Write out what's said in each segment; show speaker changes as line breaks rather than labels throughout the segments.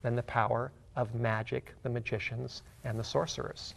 than the power of magic, the magicians, and the sorcerers.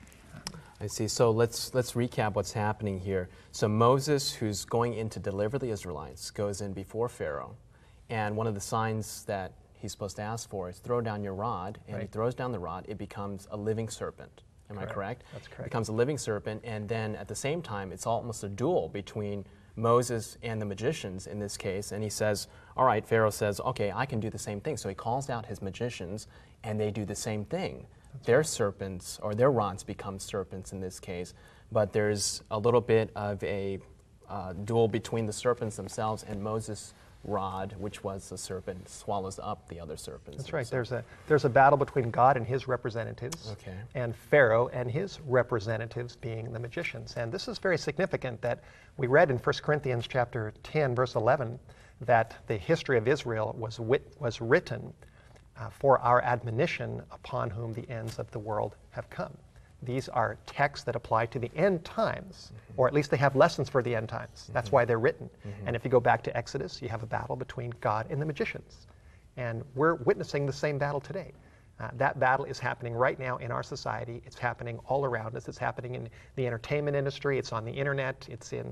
I see. So let's recap what's happening here. So Moses, who's going in to deliver the Israelites, goes in before Pharaoh, and one of the signs that he's supposed to ask for is throw down your rod, and he throws down the rod. It becomes a living serpent. Am I correct?
That's correct.
It becomes a living serpent, and then at the same time, it's almost a duel between Moses and the magicians in this case, and he says, all right, Pharaoh says, okay, I can do the same thing. So he calls out his magicians, and they do the same thing. Their serpents, or their rods become serpents in this case, but there's a little bit of a duel between the serpents themselves, and Moses' rod, which was the serpent, swallows up the other serpents.
That's right. There's a battle between God and his representatives, and Pharaoh and his representatives being the magicians. And this is very significant that we read in 1 Corinthians chapter 10, verse 11, that the history of Israel was written for our admonition, upon whom the ends of the world have come. These are texts that apply to the end times, or at least they have lessons for the end times. That's why they're written. And if you go back to Exodus, you have a battle between God and the magicians. And we're witnessing the same battle today. That battle is happening right now in our society. It's happening all around us. It's happening in the entertainment industry. It's on the internet. It's in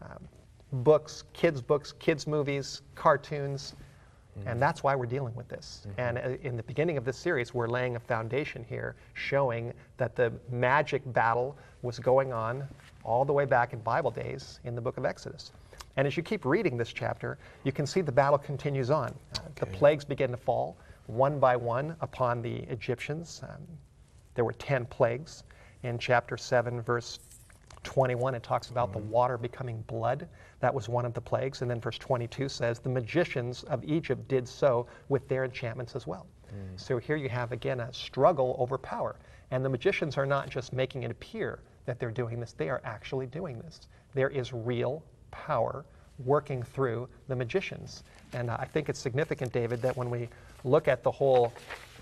books, kids' movies, cartoons. And that's why we're dealing with this. And in the beginning of this series, we're laying a foundation here showing that the magic battle was going on all the way back in Bible days in the book of Exodus. And as you keep reading this chapter, you can see the battle continues on. The plagues begin to fall one by one upon the Egyptians. There were 10 plagues. In chapter 7, verse 21, it talks about the water becoming blood. That was one of the plagues. And then verse 22 says, the magicians of Egypt did so with their enchantments as well. So here you have, again, a struggle over power. And the magicians are not just making it appear that they're doing this. They are actually doing this. There is real power working through the magicians. And I think it's significant, David, that when we look at the whole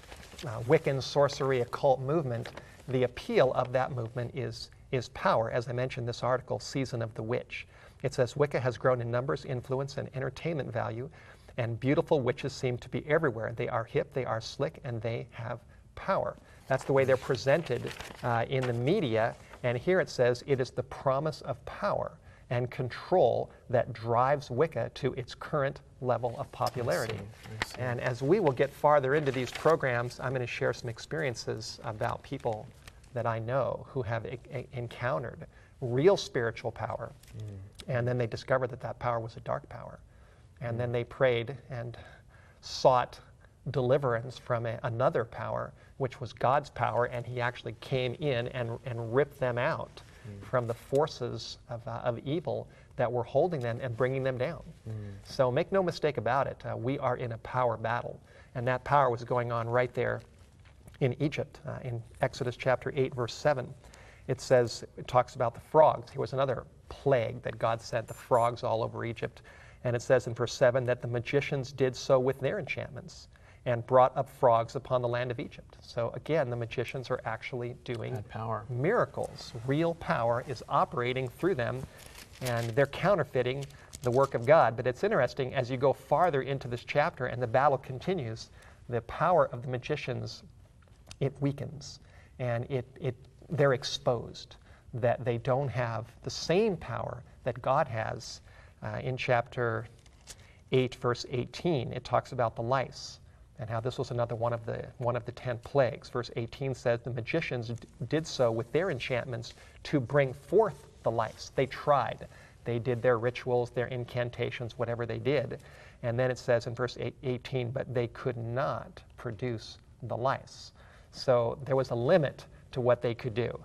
Wiccan, sorcery, occult movement, the appeal of that movement is power. As I mentioned, this article, Season of the Witch. It says, Wicca has grown in numbers, influence, and entertainment value, and beautiful witches seem to be everywhere. They are hip, they are slick, and they have power. That's the way they're presented in the media. And here it says, it is the promise of power and control that drives Wicca to its current level of popularity. I see. And as we will get farther into these programs, I'm going to share some experiences about people that I know who have encountered real spiritual power, and then they discovered that that power was a dark power. And then they prayed and sought deliverance from another power, which was God's power, and he actually came in and ripped them out from the forces of evil that were holding them and bringing them down. So make no mistake about it, we are in a power battle, and that power was going on right there in Egypt. In Exodus chapter 8, verse 7, it says, it talks about the frogs. Here was another plague that God sent, the frogs all over Egypt. And it says in verse 7 that the magicians did so with their enchantments and brought up frogs upon the land of Egypt. So again, the magicians are actually doing miracles. Real power is operating through them, and they're counterfeiting the work of God. But it's interesting, as you go farther into this chapter and the battle continues, the power of the magicians, it weakens, and they're exposed, that they don't have the same power that God has. In chapter 8, verse 18, it talks about the lice and how this was another one of the 10 plagues. Verse 18 says the magicians did so with their enchantments to bring forth the lice. They tried. They did their rituals, their incantations, whatever they did. And then it says in verse 18, but they could not produce the lice. So there was a limit to what they could do.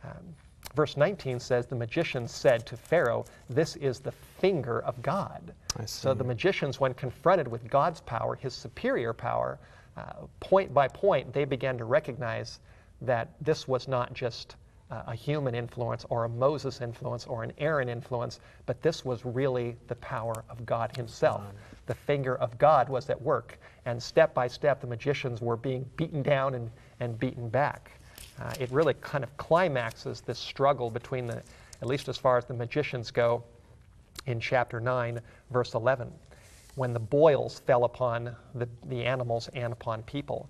Verse 19 says, the magicians said to Pharaoh, this is the finger of God. So the magicians, when confronted with God's power, his superior power, point by point, they began to recognize that this was not just a human influence or a Moses influence or an Aaron influence, but this was really the power of God himself. The finger of God was at work, and step by step the magicians were being beaten down and beaten back. It really kind of climaxes this struggle between at least as far as the magicians go, in chapter 9, verse 11. when the boils fell upon the animals and upon people.